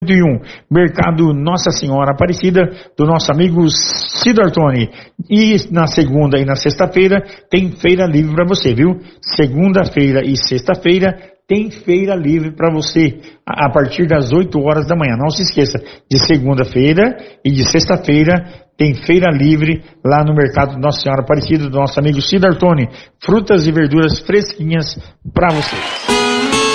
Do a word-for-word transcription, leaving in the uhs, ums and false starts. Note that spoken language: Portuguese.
e um, Mercado Nossa Senhora Aparecida, do nosso amigo Cido Artoni. E na segunda e na sexta-feira tem feira livre para você, viu? Segunda-feira e sexta-feira tem feira livre para você, a partir das oito horas da manhã. Não se esqueça, de segunda-feira e de sexta-feira tem feira livre lá no Mercado Nossa Senhora Aparecida, do nosso amigo Cido Artoni. Frutas e verduras fresquinhas para você.